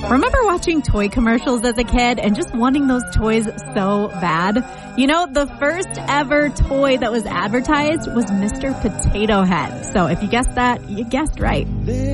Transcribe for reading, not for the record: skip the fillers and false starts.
Remember watching toy commercials as a kid and just wanting those toys so bad? You know, the first ever toy that was advertised was Mr. Potato Head. So if you guessed that, you guessed right.